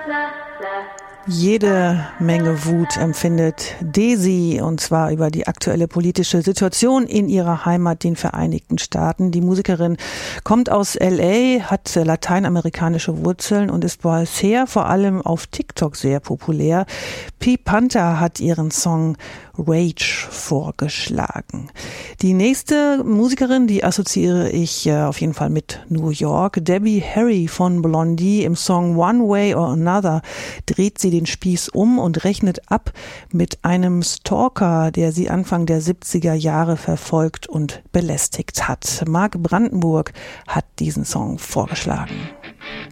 Jede Menge Wut empfindet Desi, und zwar über die aktuelle politische Situation in ihrer Heimat, den Vereinigten Staaten. Die Musikerin kommt aus L.A., hat lateinamerikanische Wurzeln und ist bisher vor allem auf TikTok sehr populär. P. Panther hat ihren Song Rage vorgeschlagen. Die nächste Musikerin, die assoziiere ich auf jeden Fall mit New York. Debbie Harry von Blondie. Im Song One Way or Another dreht sie den Spieß um und rechnet ab mit einem Stalker, der sie Anfang der 70er Jahre verfolgt und belästigt hat. Marc Brandenburg hat diesen Song vorgeschlagen.